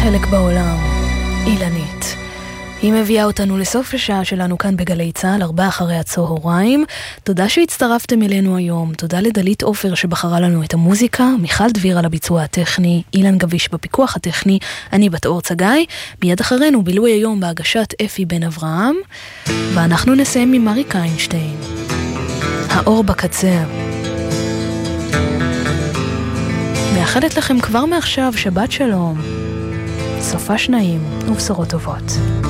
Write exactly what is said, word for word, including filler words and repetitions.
חלק בעולם, אילנית. היא מביאה אותנו לסוף השעה שלנו כאן בגלי צהל, ארבע אחרי הצהריים. תודה שהצטרפתם אלינו היום, תודה לדלית אופר שבחרה לנו את המוזיקה, מיכל דביר על הביצוע הטכני, אילן גביש בפיקוח הטכני, אני בת אור צגאי. מיד אחרינו בילוי היום בהגשת אפי בן אברהם, ואנחנו נסיים ממריק איינשטיין, האור בקצה. מאחלת לכם כבר מעכשיו שבת שלום, סופה שניים ובשורות טובות.